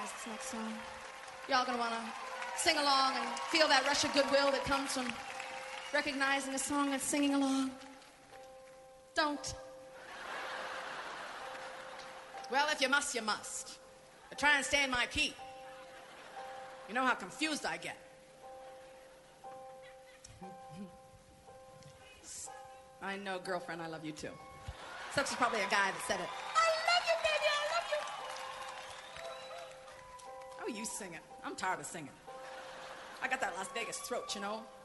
recognize this next song. Y'all gonna wanna sing along and feel that rush of goodwill that comes from recognizing a song and singing along. Don't. Well, if you must, you must. But try and stay in my key. You know how confused I get. I know, girlfriend, I love you too. Such is probably a guy that said it. I love you, baby, I love you. Oh, you sing it. I'm tired of singing. I got that Las Vegas throat, you know.